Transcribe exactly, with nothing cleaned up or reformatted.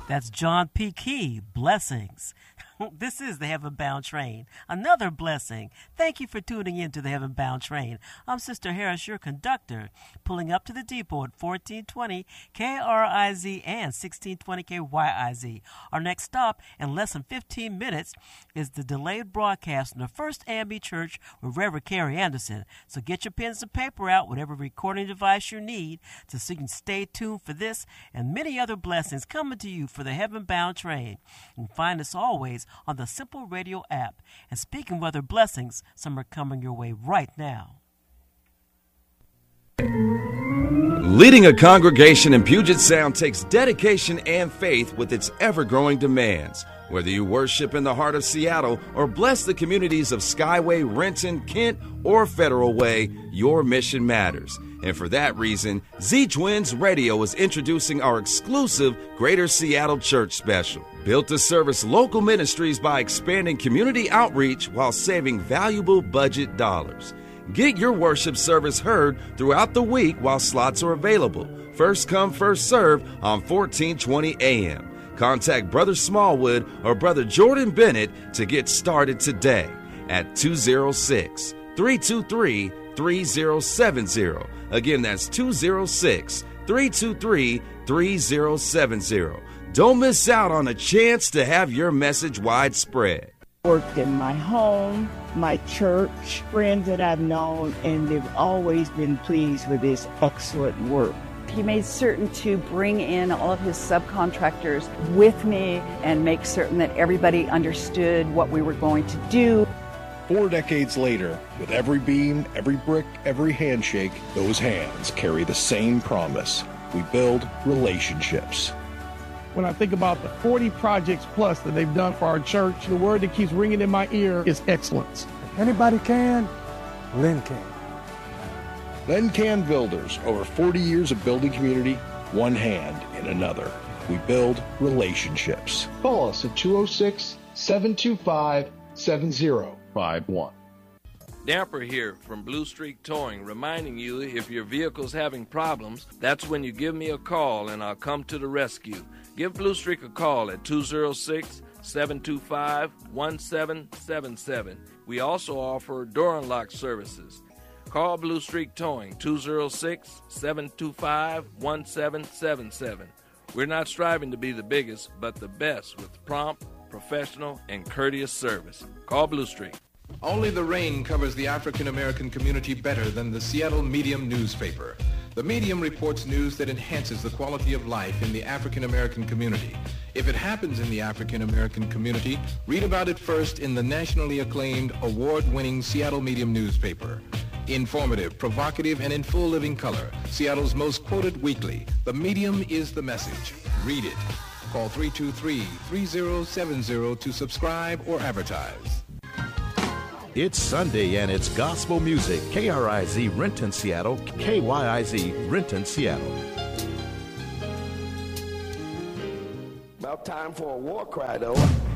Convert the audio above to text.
That's John P. Key, Blessings. This is the Heaven Bound Train, another blessing. Thank you for tuning in to the Heaven Bound Train. I'm Sister Harris, your conductor, pulling up to the depot at fourteen twenty K R I Z and sixteen twenty K Y I Z. Our next stop in less than fifteen minutes is the delayed broadcast from the First A M E Church with Reverend Carrie Anderson. So get your pens and paper out, whatever recording device you need, so you can stay tuned for this and many other blessings coming to you for the Heaven Bound Train. And find us always on the Simple Radio app. And speaking of other blessings, some are coming your way right now. Leading a congregation in Puget Sound takes dedication and faith with its ever-growing demands. Whether you worship in the heart of Seattle or bless the communities of Skyway, Renton, Kent, or Federal Way, your mission matters. And for that reason, Z-Twins Radio is introducing our exclusive Greater Seattle Church Special. Built to service local ministries by expanding community outreach while saving valuable budget dollars. Get your worship service heard throughout the week while slots are available. First come, first serve on fourteen twenty A M. Contact Brother Smallwood or Brother Jordan Bennett to get started today at two oh six, three two three, three oh seven oh. Again, that's two oh six, three two three, three oh seven oh. Don't miss out on a chance to have your message widespread. Worked in my home, my church, friends that I've known, and they've always been pleased with this excellent work. He made certain to bring in all of his subcontractors with me and make certain that everybody understood what we were going to do. Four decades later, with every beam, every brick, every handshake, those hands carry the same promise. We build relationships. When I think about the forty projects plus that they've done for our church, the word that keeps ringing in my ear is excellence. If anybody can, Lynn can. Lynn Can Builders, over forty years of building community, one hand in another. We build relationships. Call us at two oh six, seven two five, seven oh five one. Damper here from Blue Streak Towing, reminding you if your vehicle's having problems, that's when you give me a call and I'll come to the rescue. Give Blue Streak a call at two oh six, seven two five, one seven seven seven. We also offer door unlock services. Call Blue Streak Towing, two oh six, seven two five, one seven seven seven. We're not striving to be the biggest, but the best with prompt, professional, and courteous service. Call Blue Streak. Only the rain covers the African American community better than the Seattle Medium newspaper. The Medium reports news that enhances the quality of life in the African American community. If it happens in the African American community, read about it first in the nationally acclaimed, award-winning Seattle Medium newspaper. Informative, provocative, and in full living color, Seattle's most quoted weekly, The Medium is the message. Read it. Call three two three, three oh seven oh to subscribe or advertise. It's Sunday and it's gospel music. K R I Z Renton, Seattle. K Y I Z Renton, Seattle. About time for a war cry, though.